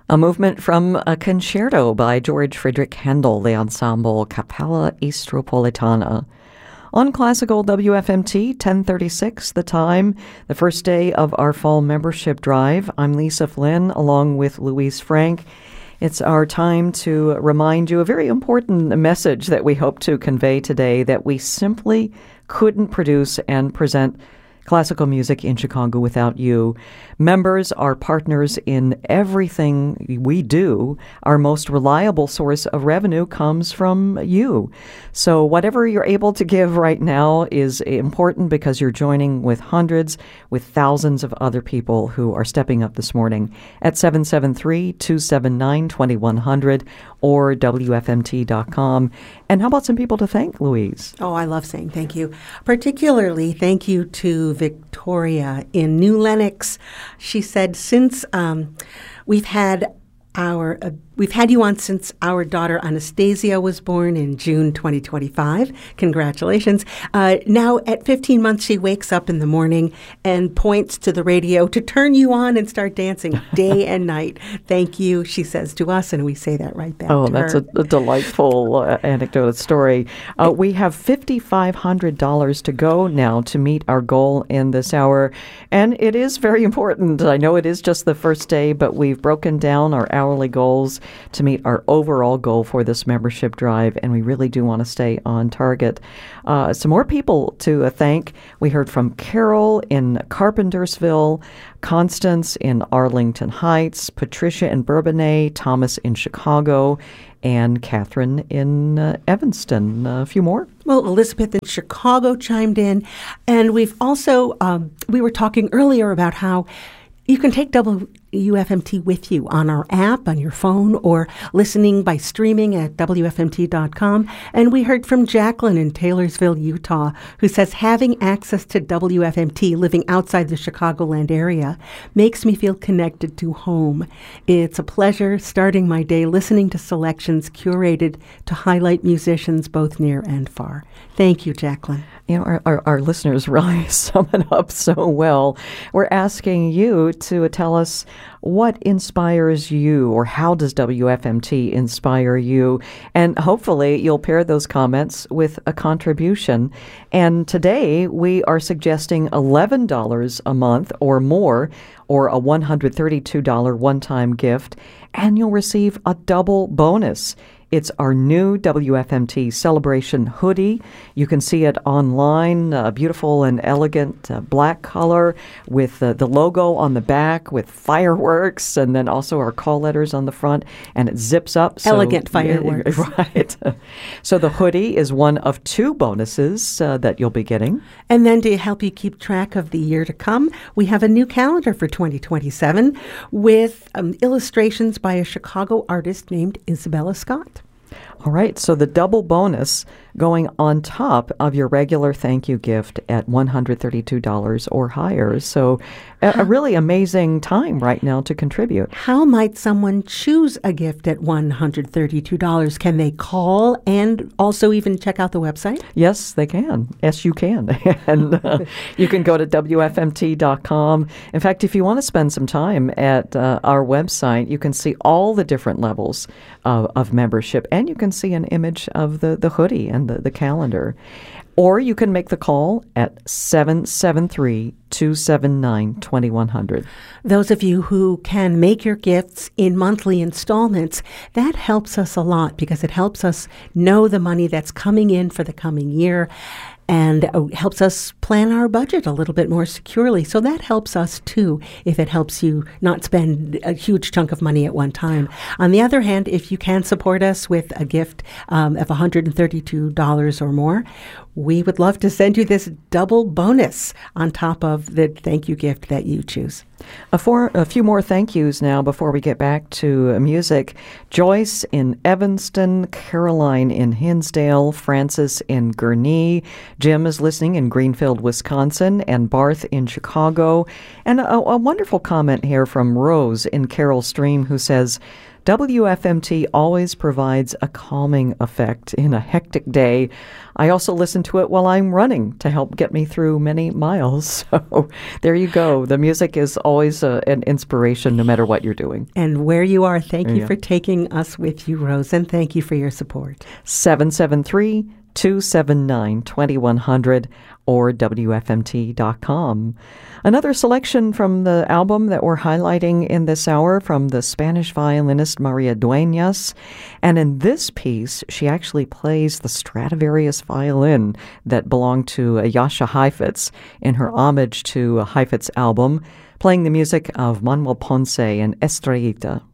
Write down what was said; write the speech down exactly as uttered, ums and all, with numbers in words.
A movement from a concerto by George Friedrich Handel, the ensemble Capella Istropolitana. On Classical W F M T, ten thirty-six, the time, the first day of our fall membership drive. I'm Lisa Flynn, along with Louise Frank. It's our time to remind you a very important message that we hope to convey today, that we simply couldn't produce and present classical music in Chicago without you. Members are partners in everything we do. Our most reliable source of revenue comes from you. So whatever you're able to give right now is important, because you're joining with hundreds, with thousands of other people who are stepping up this morning at seven seven three, two seven nine, two one zero zero or W F M T dot com. And how about some people to thank, Louise? Oh, I love saying thank you. Particularly thank you to Victoria in New Lenox. She said, since um, we've had our uh, we've had you on since our daughter Anastasia was born in June twenty twenty-five. Congratulations. Uh, now at fifteen months, she wakes up in the morning and points to the radio to turn you on and start dancing day and night. Thank you, she says to us, and we say that right back oh, to that's her. a, a delightful uh, anecdote story. Uh, we have five thousand five hundred dollars to go now to meet our goal in this hour, and it is very important. I know it is just the first day, but we've broken down our hourly goals to meet our overall goal for this membership drive, and we really do want to stay on target. Uh, some more people to uh, thank. We heard from Carol in Carpentersville, Constance in Arlington Heights, Patricia in Bourbonnais, Thomas in Chicago, and Catherine in uh, Evanston. Uh, a few more. Well, Elizabeth in Chicago chimed in, and we've also, um, we were talking earlier about how you can take W F M T with you on our app, on your phone, or listening by streaming at W F M T dot com. And we heard from Jacqueline in Taylorsville, Utah, who says, having access to W F M T living outside the Chicagoland area makes me feel connected to home. It's a pleasure starting my day listening to selections curated to highlight musicians both near and far. Thank you, Jacqueline. You know, our, our, our listeners really sum it up so well. We're asking you to tell us what inspires you, or how does W F M T inspire you? And hopefully you'll pair those comments with a contribution. And today we are suggesting eleven dollars a month or more, or a one hundred thirty-two dollars one-time gift, and you'll receive a double bonus. It's our new W F M T Celebration hoodie. You can see it online, uh, beautiful and elegant uh, black color with uh, the logo on the back with fireworks, and then also our call letters on the front, and it zips up. So, elegant fireworks. Yeah, right. So the hoodie is one of two bonuses uh, that you'll be getting. And then to help you keep track of the year to come, we have a new calendar for twenty twenty-seven with um, illustrations by a Chicago artist named Isabella Scott. All right, so the double bonus going on top of your regular thank you gift at one hundred thirty-two dollars or higher. So a, a really amazing time right now to contribute. How might someone choose a gift at one hundred thirty-two dollars? Can they call and also even check out the website? Yes, they can. Yes, you can. And uh, you can go to W F M T dot com. In fact, if you want to spend some time at uh, our website, you can see all the different levels uh, of membership, and you can see an image of the, the hoodie and the, the calendar. Or you can make the call at seven seven three, two seven nine, two one zero zero. Those of you who can make your gifts in monthly installments, that helps us a lot, because it helps us know the money that's coming in for the coming year, and helps us plan our budget a little bit more securely. So that helps us too, if it helps you not spend a huge chunk of money at one time. On the other hand, if you can support us with a gift um, of one hundred thirty-two dollars or more, we would love to send you this double bonus on top of the thank you gift that you choose. A, for, a few more thank yous now before we get back to music. Joyce in Evanston, Caroline in Hinsdale, Francis in Gurnee, Jim is listening in Greenfield, Wisconsin, and Barth in Chicago. And a, a wonderful comment here from Rose in Carroll Stream, who says, W F M T always provides a calming effect in a hectic day. I also listen to it while I'm running to help get me through many miles. So there you go. The music is always a, an inspiration no matter what you're doing. And where you are, thank you Yeah. for taking us with you, Rose, and thank you for your support. seven seven three, two seven nine, two one zero zero or W F M T dot com. Another selection from the album that we're highlighting in this hour from the Spanish violinist Maria Dueñas. And in this piece, she actually plays the Stradivarius violin that belonged to uh, Jascha Heifetz in her homage to a Heifetz album, playing the music of Manuel Ponce and Estrellita.